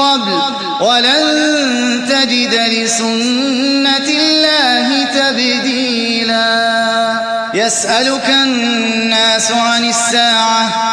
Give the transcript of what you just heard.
قبل ولن تجد لسنة الله تبديلا يسألك الناس عن الساعة